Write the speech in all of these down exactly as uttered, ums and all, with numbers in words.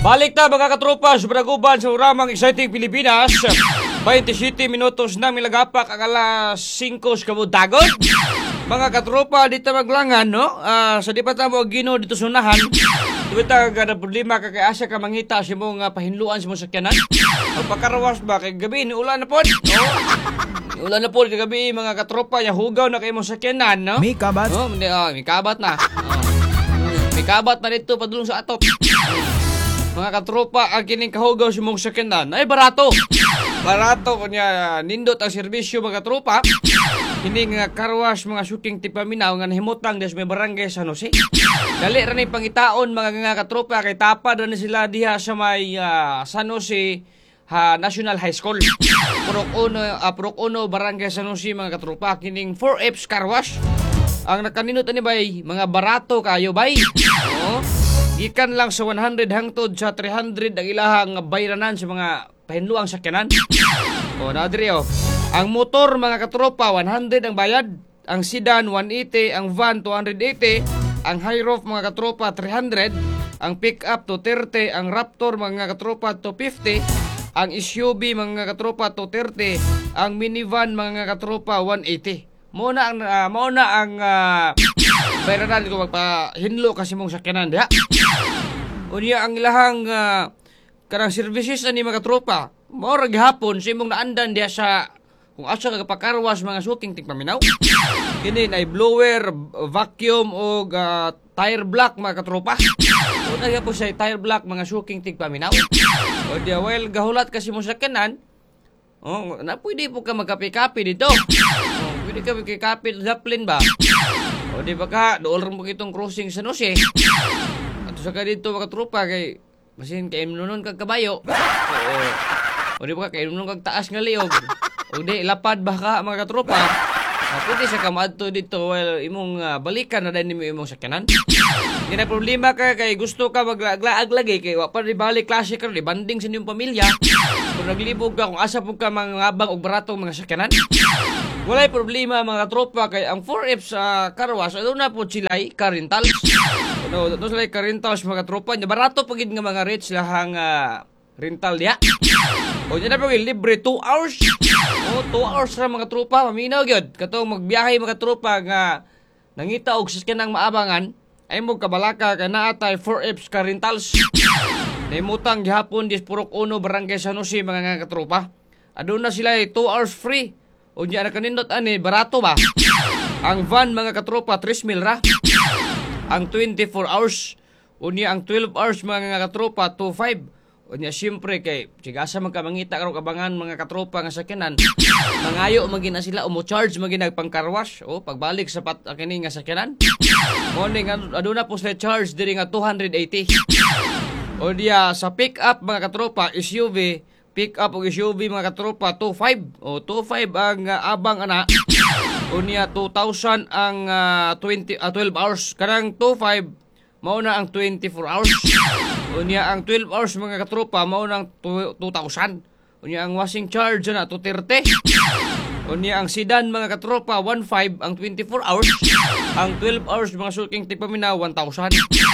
Balik ta mga katropa, subraguban sa uramang exciting Pilipinas. twenty-seven minutos na milagapak ang alas singko sa kabudagon. Mga katropa, dito maglangan, no? Uh, sa di pa tamo gino dito sunahan. Di ba ka na problema ka kay asa ka mangita sa mong uh, pahinluan sa mong sakyanan? Pagpakarawas ba kay gabi ni ulan na po? No? Ulan na po kay gabi mga katropa, ya hugaw na kay mong sakyanan, no? May kabat? Oh, hindi, oh, may kabat na. Oh. May kabat na dito padulong sa atop. Mga katropa, ang kining kahugaw sa mong sakyanan ay barato. Barato kanya nindot ang serbisyo mga katropa. Hindi nga karwas mga shooting tipaminaw nga nahimutang des may barangay San Jose. Dali ra ni pangitaon mga nga katropa kay tapad ra ni sila diha sa may uh, San Jose ha, National High School. Purok uno, uh, Purok uno barangay San Jose mga katropa kining four F's karwas. Ang nakaninot ani bay mga barato kayo bay. Oo. Gikan lang sa one hundred hangtod sa three hundred ang ilahang bayranan sa mga pahinluang sakyanan. O na diri oh. Ang motor mga katropa one hundred ang bayad, ang sedan one eighty, ang van two eighty, ang high roof mga katropa three hundred, ang pick-up two thirty, ang Raptor mga katropa two fifty, ang S U V mga katropa two thirty, ang minivan mga katropa one eighty. Mo na ang uh, mo na ang uh, bayranan ko magpahinlo kasi mong sakyanan diha. Unya ang ilahang uh, karang services ani mga katropa. Mao ra gihapon sa imong naandan diha sa kung asa ka pakarwas mga suking tigpaminaw. Kini ay blower, vacuum o uh, tire block mga katropa. O na po sa tire block mga suking tigpaminaw. O diya well gahulat kasi mo sakyanan. Oh, na pwede po ka magkape-kape dito. Oh, pwede ka magkape Zeppelin ba? O di ba ka dool ra mo kitong crossing sa Jose. Ato sa ka dito mga katropa kay masin kay imnunon kag kabayo. Oo. O di ba ka kay imnunon kag taas nga liog. O di lapad ba ka mga katropa? Uh, pwede sa kamadto dito well, imong uh, balikan na din imong sakyanan. Hindi na problema ka kay gusto ka maglaag lagi kay wa pa di balik klase ka di banding sa inyong pamilya. Kung naglibog ka kung asa pug ka mangabang og baratong mga sakyanan. Walay problema mga katropa kay ang four F's sa uh, karwas ano na po sila'y car rentals. No, no sila'y car rentals mga katropa. Barato pagid nga mga rates lahang uh, rental diha. O dyan na po libre two hours. O two hours na mga tropa. Maminaw yun. Katong magbiyahe mga tropa nga nangita og sasakyan ng maabangan ay mo kabalaka ka na atay four F's car rentals. Naimutang gihapon dis Purok uno barangay San Jose mga nga katropa. Aduna sila ay two hours free. O dyan na kanindot ani barato ba? Ang van mga katropa three mil ra. Ang twenty-four hours. O niya ang twelve hours mga nga katropa two five. O niya siyempre kay sigasa man ka mangita karong kabangan mga katropa nga sakyanan. Mangayo magina sila o mo charge magina pangkarwash o pagbalik sa pat kini nga sakyanan. Mo ni nga aduna po sila charge diri nga two eighty. O diya sa pick up mga katropa S U V, pick up og S U V mga katropa two five. O two five ang uh, abang ana. O niya two thousand ang uh, twenty uh, twelve hours. Karang two five mao na ang twenty-four hours. O niya ang twelve hours mga katropa mao na ang two thousand. O niya ang washing charge na two thirty. O niya ang sedan mga katropa one five ang twenty-four hours. Ang twelve hours mga sulking tipamina one thousand.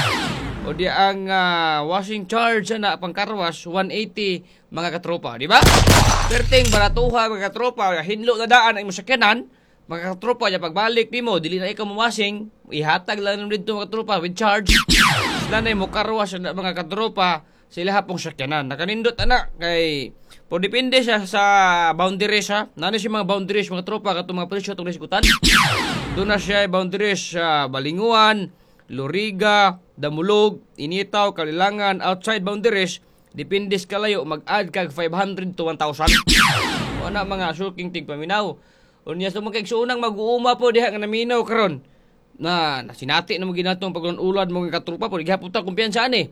O diya ang uh, washing charge na pangkarwas one eighty mga katropa, di ba? Perting baratuha mga katropa, hinlo na daan ang masakyanan. Mga katropa, ya pagbalik nimo dili na ikaw mawashing, ihatag lang dito mga katropa with charge. Sila na mo karwas na mga katropa sila hapong sakyanan. Nakanindot ana kay po depende siya sa boundaries ha. Nano siya mga boundaries mga tropa katong mga presyo tong isgutan. Doon na siya boundaries sa Balinguan, Loriga, Damulog, Initaw, Kalilangan, outside boundaries, depende sa kalayo, mag-add kag five hundred to one thousand. O na mga sulking tigpaminaw. O niya sa mga kaigsuunang mag-uuma po diha nga naminaw karon. Na nasinati na mo ginatong pagulad mo nga katrupa po gihapon ta kumpiyansa ani.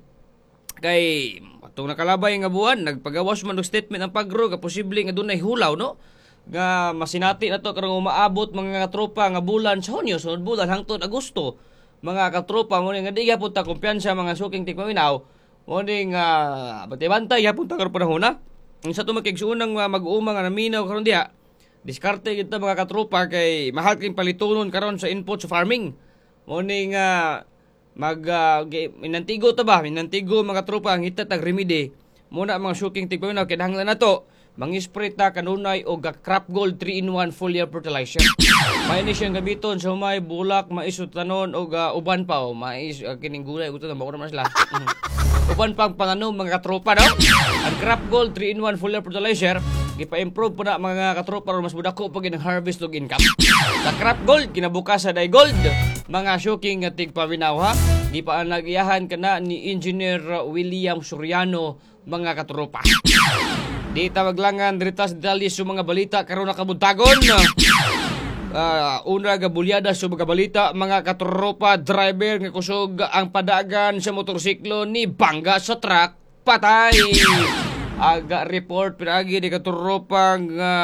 Kay atong nakalabay nga buwan, nagpagawas man og statement ang pagro ka posible nga dunay hulaw no. Nga masinati na to karong umaabot mga katropa nga bulan sa Hunyo, sunod bulan hangtod Agosto. Mga katropa mo nga di gyapon ta kumpiyansa mga suking tigpaminaw. Mo ning uh, bantay-bantay gyapon ta karon panahon. Ang sa tumakigsuunang uh, mag-uuma nga naminaw karon diha. Diskarte kita mga katropa kay mahal king palitunon karon sa input sa farming. Mo ning uh, mag uh, minantigo ta ba, minantigo mga tropa ang hitat ang remedy. Muna mga suking tigpaminaw kinahanglan nato mangispray ta kanunay og Crop Gold three in one foliar fertilizer. May ni siyang gamiton sa may bulak, mais tanon og uh, uban pa o mais uh, kining gulay uto na mako naman sila. Mm. Uban pang panganom mga katropa no. Ang Crop Gold three in one foliar fertilizer gipa-improve po na mga katropa ron mas budako pag ang harvest og income. Sa Crop Gold kinabukasan ay gold. Mga suking nga tigpaminaw ha. Gipaanagiyahan kana ni Engineer William Soriano mga katropa. Di tawaglangan diritas detalye sa mga balita karon nakabuntagon. Uh, una gabulyada sa mga balita mga katropa driver nga kusog ang padagan sa motorsiklo ni bangga sa truck patay. Aga report pinagi di katropa nga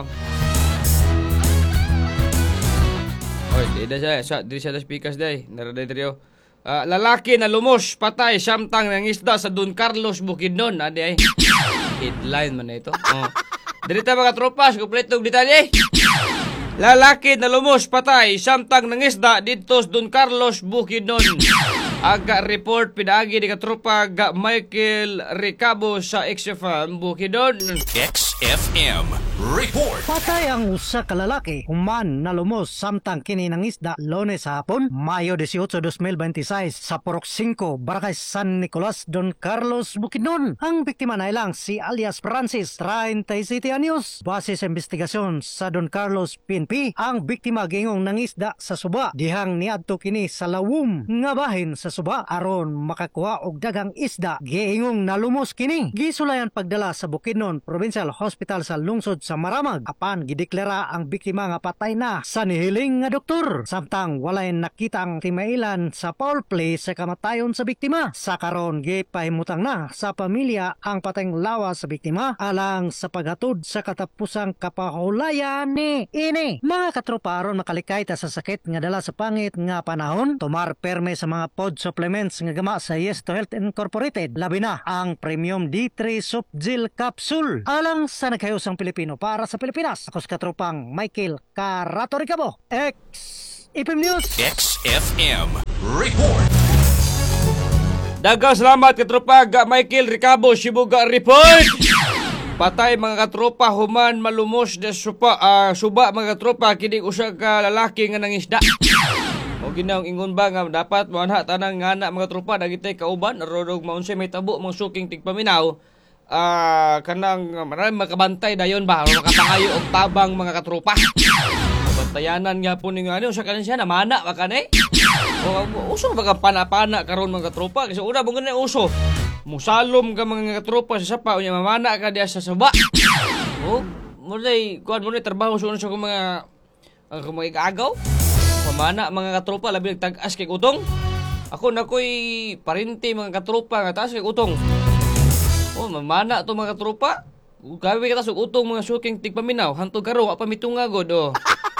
Oy, di da sa di sa speakers day. Naraday trio. Uh, lalaki na lumos patay samtang nangisda sa Don Carlos Bukidnon. Adi ay headline man na ito. Oh. Dirita mga tropas, kompletong detalye. Lalaki na lumos patay samtang nangisda dito sa Don Carlos Bukidnon. Aga report pinaagi ni katropa ga Michael Recabo sa X F M Bukidnon. X F M report. Patay ang usa ka lalaki human na lumos samtang kini nangisda Lunes hapon, Mayo eighteen, twenty twenty-six sa Purok five, Barangay San Nicolas, Don Carlos, Bukidnon. Ang biktima na ilang si alias Francis, thirty-seven anyos. Base sa investigasyon sa Don Carlos P N P, ang biktima gingong nangisda sa suba. Dihang niadto kini sa lawom nga bahin sa suba aron makakuha og dagang isda. Giingong nalumos kini. Gisulayan pagdala sa Bukidnon Provincial Hospital sa lungsod sa Maramag. Apan gideklara ang biktima nga patay na sa nihiling nga doktor. Samtang walay nakita ang timailan sa foul play sa kamatayon sa biktima. Sa karon gipahimutang na sa pamilya ang patayng lawas sa biktima alang sa paghatod sa katapusang kapahulayan ni ini. Mga katropa aron makalikay ta sa sakit nga dala sa pangit nga panahon, tumar perme sa mga pod supplements nga gama sa Yes to Health Incorporated. Labi na ang Premium D three Soft Gel Capsule alang sa naghayosang Pilipino para sa Pilipinas. Ako sa katropang Michael Carato Ricabo, X F M News. X F M report. Daghang salamat katropa ga Michael Ricabo Shibuga report. Patay mga katropa human malumos de supa uh, suba mga katropa kini usa ka lalaki nga nangisda. O ginaong ingon ba nga dapat moanha tanang ngana mga tropa dagitay kauban aron maunsay may tabo mga suking tigpaminaw. Ah uh, kanang marami makabantay dayon ba aron makapangayo og tabang mga katropa. Bantayanan nga po ning ano sa kanin siya namana ba kanay. O uso ba ka pana-pana karon mga katropa kasi una bungan na uso. Musalom ka mga katropa sa sapa unya mamana ka diya sa saba. Oh, mo day kuan mo day trabaho sa sa mga ang mga igagaw. Mamana mga katropa labi nagtag-as kay utong. Ako na ko'y parinti mga katropa nga taas kay utong. Oh, mamana to mga katropa. Gawi ka tas utong mga suking tigpaminaw. Hantog karo wa pa mitungagod oh.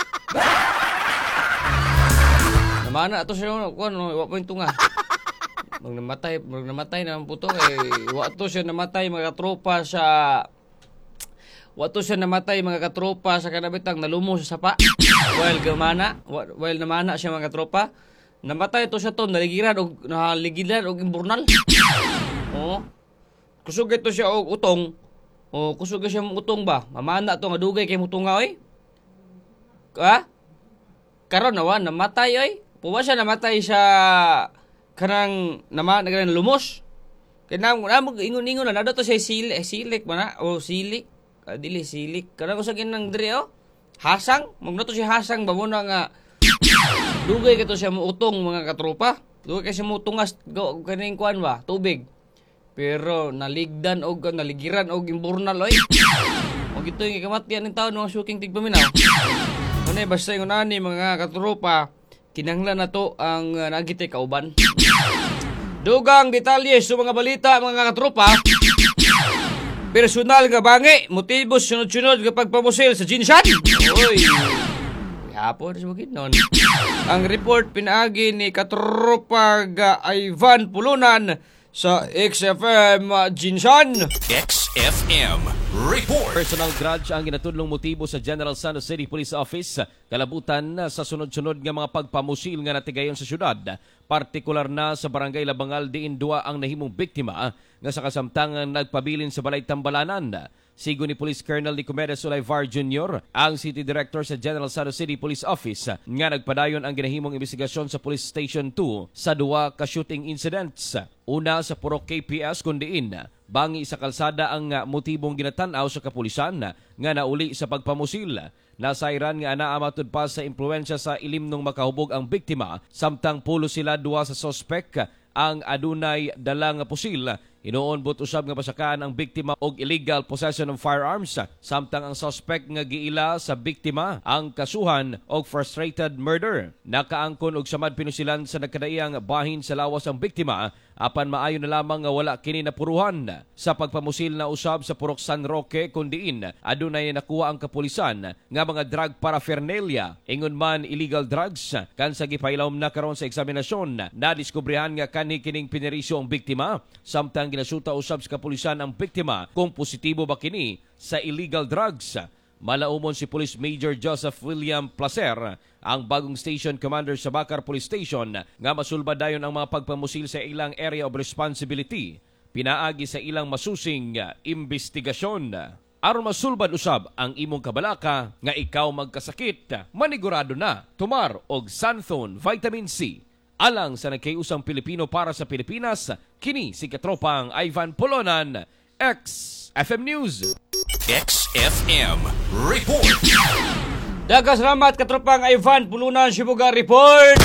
Mamana to siya kuan wa pa mitunga. Mag namatay, mag namatay na ang puto eh. Wa to siya namatay mga katropa sa Wato siya namatay mga katropa sa kanabitang nalumo sa sapa. While gamana, while namana siya mga katropa. Namatay to siya to, naligiran o naligiran og imburnal. Oh. Kusog ito siya og utong. Oh, kusog siya og utong ba? Mamana to nga dugay kay mutunga oy. Ha? Karon nawa namatay oy. Puwa siya namatay sa kanang nama nagalan lumos. Kaya namo ingon-ingon na nado to siya silik, silik ba na o silik. Uh, dili silik kada ko sa ginang diri oh hasang magno to si hasang ba mo na nga dugay ka to siya muutong mga katropa dugay ka siya mutungas kaning kuan ba tubig pero naligdan og naligiran og imburnal oy og ito yung kamatian ng taon mga suking tigpaminaw kunay basta yung ani mga katropa kinahanglan na to ang uh, nagitay kauban dugang detalye sa mga balita mga katropa. Personal nga bangi, motibo sunod-sunod nga pagpamusil sa Jinsan. Oy. Hapon sa Bukidnon. Ang report pinaagi ni katropa ga Ivan Pulunan sa X F M Jinsan. X F M Report. Personal grudge ang ginatudlong motibo sa General Santos City Police Office kalabutan sa sunod-sunod nga mga pagpamusil nga natigayon sa syudad. Partikular na sa Barangay Labangal diin duwa ang nahimong biktima nga sa kasamtangan nagpabilin sa Balay Tambalanan. Sigo ni Police Colonel Nicomedes Olivar Junior, ang City Director sa General Santos City Police Office, nga nagpadayon ang ginahimong investigasyon sa Police Station two sa duwa ka shooting incidents. Una sa Purok K P S kundiin, bangi sa kalsada ang motibong ginatanaw sa kapulisan nga nauli sa pagpamusil. Nasairan nga anaa matud pa sa impluensya sa ilim nung makahubog ang biktima, samtang pulo sila duwa sa sospek ang adunay dalang pusil. Inoon but usab nga pasakaan ang biktima og illegal possession of firearms, samtang ang suspect nga giila sa biktima ang kasuhan og frustrated murder. Nakaangkon og samad pinusilan sa nagkadaiyang bahin sa lawas ang biktima, apan maayo na lamang nga wala kini napuruhan. Sa pagpamusil na usab sa Purok San Roque kundiin, adunay nakuha ang kapulisan nga mga drug paraphernalia, ingon man illegal drugs. Kansa gipailawom na karon sa eksaminasyon, nadiskubrihan nga kanhi kining pinerisyo ang biktima, samtang ginasuta usab sa kapulisan ang biktima kung positibo ba kini sa illegal drugs. Malaumon si Police Major Joseph William Placer, ang bagong station commander sa Bacar Police Station, nga masulbad dayon ang mga pagpamusil sa ilang area of responsibility, pinaagi sa ilang masusing investigasyon. Aron masulbad usab ang imong kabalaka nga ikaw magkasakit, manigurado na tumar og Santhone Vitamin C. Alang sa nagkayusang Pilipino para sa Pilipinas, kini si Katropang Ivan Polonan, X F M News. X F M Report. Dagas ramat Katropang Ivan Polonan, Sibuga Report.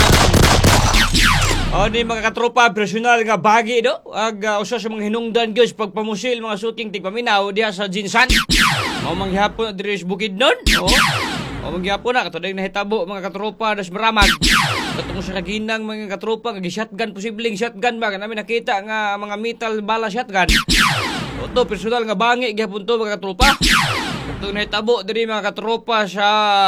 O ni mga katropa, personal nga bagi do. Ag uh, usa sa mga hinungdan gyud pagpamusil mga shooting tigpaminaw diha sa Jinsan. Mao manghapon diri sa Bukidnon. O. O manghapon na katong nahitabo mga katropa das maramag. Katong sa kaginang mga katropa nga gi-shotgun posibleng shotgun ba kanami nakita nga mga metal bala shotgun. O to personal nga bangi gyapon to mga katropa. Katong nahitabo diri mga katropa sa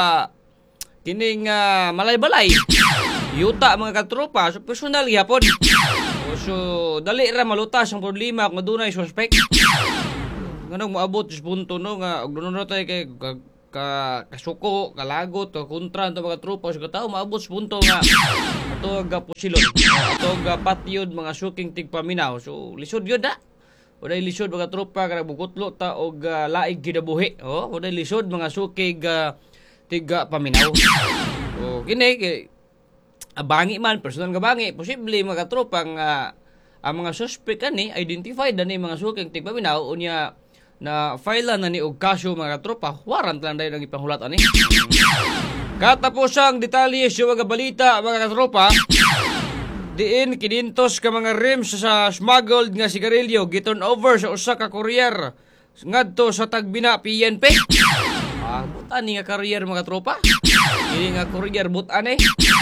kining uh, malay-balay. Yuta mga katropa, so personal yapon. O, so dali ra malutas ang problema kung adunay suspect. Nganong moabot sa punto no nga og dunod tay kay ka, ka kasuko, kalagot, ka kontra to mga tropa sa katao maabot sa punto nga ato ga pusilon. Ato ga patyod mga suking tigpaminaw. So lisod gyud da. Uday lisod mga tropa kada bukutlo ta og uh, laig gidabuhi. Oh, uday lisod mga sukig uh, tiga paminaw. O kini kay abangi man, personal nga bangi, posible mga katropang uh, ang mga suspect ani identified ani mga suking tigpaminaw unya na file na ni og kaso mga katropa, warrant lang dahil ang ipanghulat ani. Katapos ang detalye sa mga balita mga katropa, diin kinintos ka mga rims sa smuggled nga sigarilyo giturn over sa usa ka courier ngadto sa Tagbina P N P. Ah, butan ni nga courier mga katropa. Kini nga courier butan eh.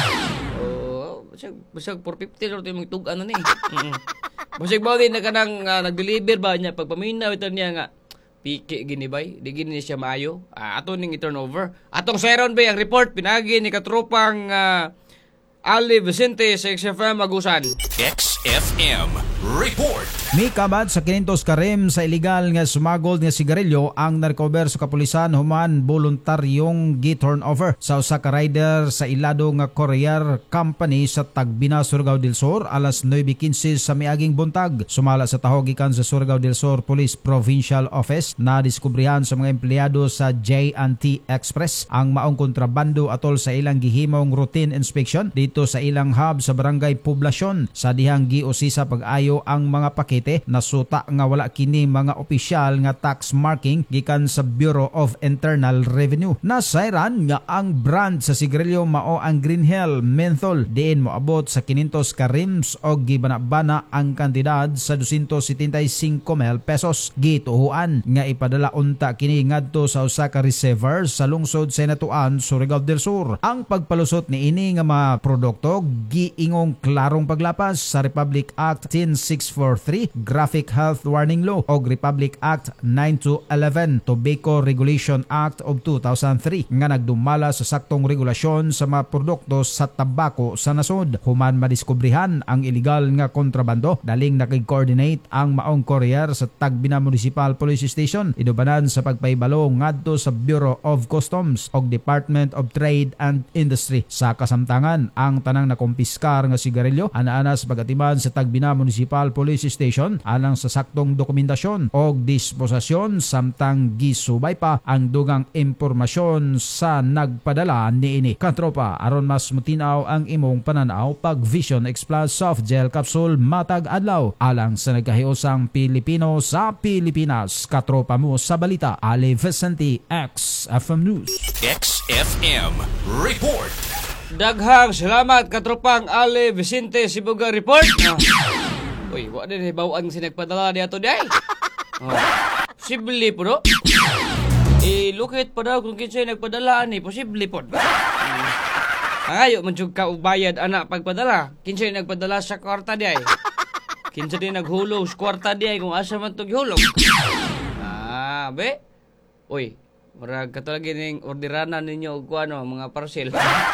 Basag, basag four fifty or ito yung tugan na ni. Mm-hmm. Basag ba din na kanang uh, nag-deliver ba niya, pagpaminaw ito niya nga, piki ginibay, di gini siya maayo, uh, ato ning i-turnover. Atong sayron ba yung report, pinagi ni katropang uh, Ali Vicente sa X F M Agusan. X F M Report. May kabat sa kinintos karim sa illegal nga smuggled nga sigarilyo ang narcover sa kapulisan human voluntaryong gi-turnover sa usa ka rider sa ilado nga courier company sa Tagbina, Surigao del Sur alas nine fifteen sa miaging buntag. Sumala sa tahog gikan sa Surigao del Sur Police Provincial Office na diskubrihan sa mga empleyado sa J and T Express ang maong kontrabando atol sa ilang gihimong routine inspection dito sa ilang hub sa Barangay Poblasyon sa dihang giusisa pag-ayo ang mga pakete nasuta nga wala kini mga opisyal nga tax marking gikan sa Bureau of Internal Revenue. Nasairan nga ang brand sa sigarilyo mao ang Green Hell Menthol diin moabot sa kinintos ka rims og gibana-bana ang kantidad sa two hundred seventy-five mil pesos. Gituhuan nga ipadala unta kini ngadto sa usa ka receiver sa lungsod Senatuan, Surigao del Sur. Ang pagpalusot ni ini nga mga produkto giingong klarong paglapas sa Republic Act one six four three Graphic Health Warning Law o Republic Act nine two eleven Tobacco Regulation Act of two thousand three nga nagdumala sa saktong regulasyon sa mga produkto sa tabako sa nasod. Human madiskubrihan ang illegal nga kontrabando, daling nakig-coordinate ang maong courier sa Tagbina Municipal Police Station inubanan sa pagpaybalo ngadto sa Bureau of Customs o Department of Trade and Industry. Sa kasamtangan, ang tanang nakumpiskar nga sigarilyo ana-ana sa pagatiman sa Tagbina Municipal Police Station alang sa saktong dokumentasyon o disposasyon samtang gisubay pa ang dugang impormasyon sa nagpadala niini. Katropa, aron mas mutinaw ang imong pananaw pag Vision X Plus Soft Gel Capsule matag adlaw alang sa nagkahiusang Pilipino sa Pilipinas. Katropa mo sa balita, Ali Vicente, X F M News. X F M Report. Daghang salamat katropang Ali Vicente Sibuga Report. Ah. Uy, wa din hibawaan si nagpadala niya to day. Oh. Posible po no? Eh, lukit pa daw kung kinsay nagpadala ni, posible po. Hmm. Ayaw man jud ka ubayad anak pagpadala. Kinsay nagpadala sa kwarta day. Kinsay din naghulog sa kwarta day kung asa man to gihulog. Ah, be. Uy, murag katulad ning orderanan ninyo og kuano mga parcel.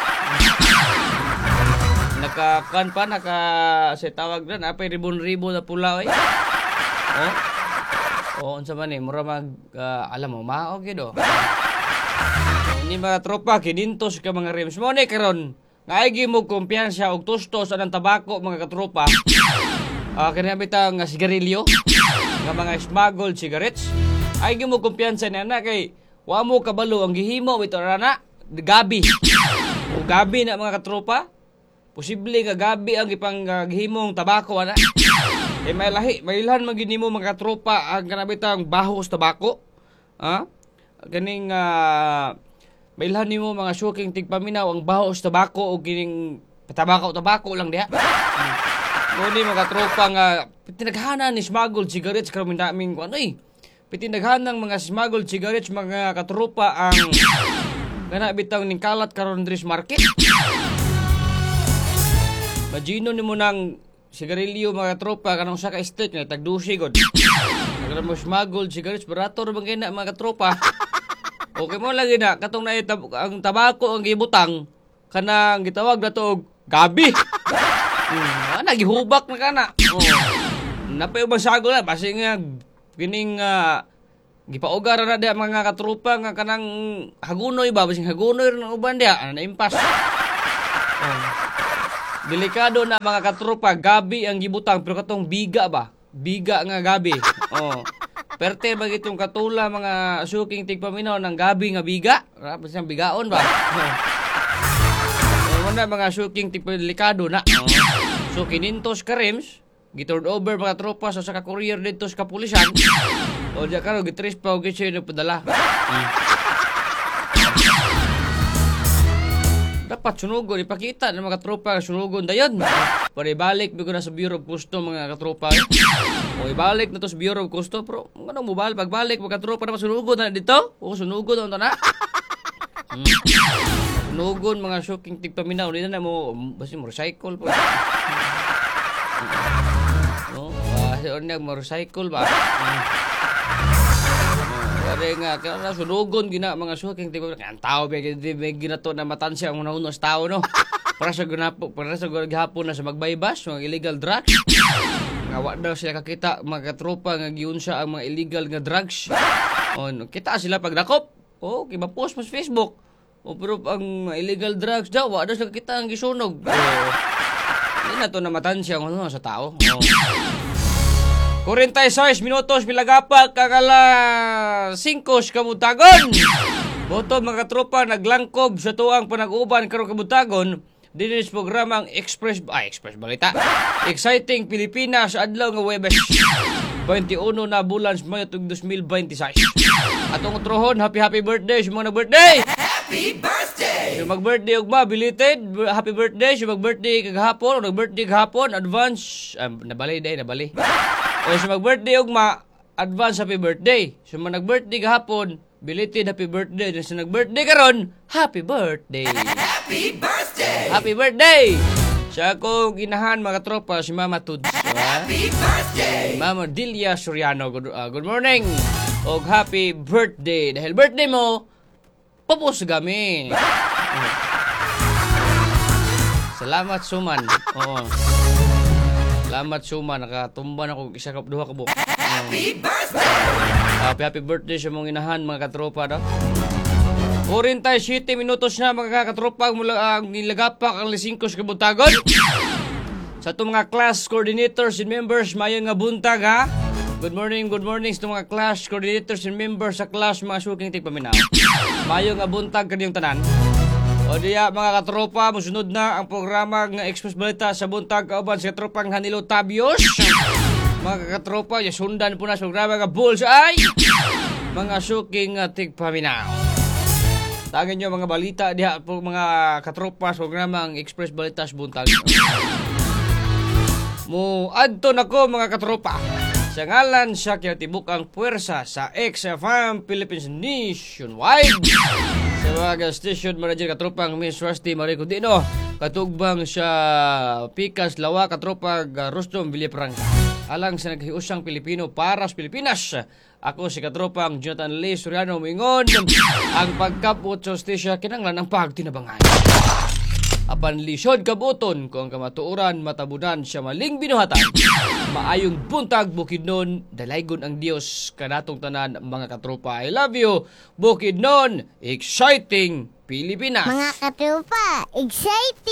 Naka-kan pa, naka sa tawag na, apay ribon-ribon na pula, eh. Oh? Oh, unsa man eh, mura mag, uh, alam mo, maog yun, oh. Ini mga tropa, kinintos ka mga rims. Mo ni karon, ngaigi mo kumpiyansa og tustos anang tabako, mga katropa. Uh, Kinabita nga sigarilyo, nga mga smuggled cigarettes. Aigi mo kumpiyansa na na, kay wa mo kabalo ang gihimo, ito na, gabi. O gabi na mga katropa. Posible nga gabi ang ipang uh, gihimong tabako ana. Eh may lahi, may ilhan maginimo mga katropa ang kanabitang bahos tabako. Ha? Ganing uh, may ilhan nimo mga suking tigpaminaw ang bahos tabako o gining tabako tabako lang diha. Ngunit mga katropa nga pitinaghanan ni smuggled cigarettes karon daming kuno eh. Pitinaghanan mga smuggled cigarettes mga katropa ang kana bitaw ning kalat karon diri sa market. Magino nimo nang sigarilyo mga tropa kanang usa ka stick nga tag dusi god. Nagara mo smuggled cigarettes barato ra bang na mga tropa. Okay mo lagi na katong na tab- ang tabako ang gibutang kanang gitawag na to og gabi. Hmm, ana gihubak na kana. Oh. Napay ubang sagol na basi nga kining uh, gipaugar na dia mga katropa nga kanang hagunoy ba basing hagunoy rin ang uban dia ana impas. Oh. Delikado na mga katropa, gabi ang gibutang pero katong biga ba? Biga nga gabi. Oh. Perte ba gitong katula mga suking tigpaminaw ng gabi nga biga? Rapos siyang bigaon ba? Oh. Oh, na mga suking tigpaminaw delikado na. Oh. So kinintos ka rims, giturn over mga tropa sa saka courier dito sa kapulisan. O diya ka ro gitris pa og gitsi nagpadala. Hmm. Dapat sunugon, ipakita ng mga katropa sunugon dayon. Para ibalik bigo na sa Bureau of Customs mga katropa. O ibalik na to sa Bureau of Customs, pero ano mo bal pagbalik mga katropa na sunugon na dito? O sunugon na na. Hmm. Sunugon mga shocking tigpaminaw nila na mo basi mo recycle po. No, basi on mo recycle ba? Kaya nga, kaya na sunugon gina mga suking tipo ang tao ba may ginato na matansya ang una-una sa tao no. Para sa ganapo, para sa gihapon na sa magbaybas, mga illegal drugs. Nga wa daw sila kakita mga katropa nga giunsa ang mga illegal nga drugs. O kita sila pag dakop. O kay ma-post mo sa Facebook. O pero ang illegal drugs daw wa daw sila kakita ang gisunog. O, hindi na to na matansya ang una sa tao. O. forty-six minutos pilagapa kakala singko kamutagon. Boto mga tropa naglangkob sa tuang panag-uban karong kamutagon dinhi sa programang Express ay Express Balita. Exciting Pilipinas adlaw nga Huwebes twenty-one na bulan sa Mayo twenty twenty-six. Atong utrohon happy happy birthday sa mga birthday. Happy birthday. Yung mag-birthday ugma belated happy birthday sa mag-birthday kagahapon o nag-birthday kagahapon advance um, nabali day nabali. O sa mag-birthday ugma, advance happy birthday. Sa mga nag-birthday kahapon, belated happy birthday. Sa nag-birthday karon, happy birthday. Happy birthday! Happy birthday! Sa akong ginahan mga tropa si Mama Tuds. Happy birthday! Mama Delia Soriano. Good, uh, good morning. O happy birthday. Dahil birthday mo, papos kami. Salamat Suman. Oo. Salamat Suman. Nakatumba na ko isa ka duha ka buok. Happy birthday! Happy, happy birthday sa mong inahan mga katropa daw. forty-seven minutos na mga katropa mula ang uh, nilagapak ang lisingkos kabuntagon. Sa itong mga class coordinators and members, mayon nga buntag ha. Good morning, good morning sa itong mga class coordinators and members sa class mga suking tigpaminaw. Mayon nga buntag kaniyong tanan. O diya mga katropa, musunod na ang programa ng Express Balita sa buntag kauban sa katropang Hanilo Tabios. Mga katropa, yasundan po na sa programa nga Bullseye. Mga suking uh, tigpaminaw. Tagin nyo mga balita diha po mga katropa sa programa ang Express Balita sa buntag. Mo adto nako mga katropa. Sa ngalan sa kinatibukang puwersa sa X F M Philippines Nationwide. Sa mga station manager katropang Miss Rusty Marico Dino, katugbang sa Pikas Lawa katropang uh, Rostom Villafranca. Alang sa naghiusang Pilipino para sa Pilipinas. Ako si katropang Jonathan Lee Soriano mingon ang pagkapot sa hostisya kinanglan ang pagtinabangay. Apan lisod kabuton kung kamatuoran matabunan siya maling binuhatan. Maayong buntag Bukidnon, dalaygon ang Dios kanatong tanan mga katropa. I love you Bukidnon, exciting Pilipinas. Mga katropa, exciting!